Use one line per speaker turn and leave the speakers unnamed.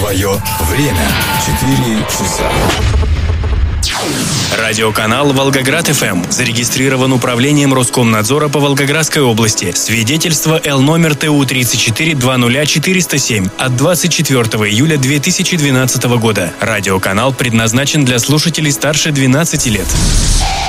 Твое время. 4 часа.
Радиоканал «Волгоград-ФМ» зарегистрирован Управлением Роскомнадзора по Волгоградской области. Свидетельство Л номер ТУ-34-20407 от 24 июля 2012 года. Радиоканал предназначен для слушателей старше 12 лет.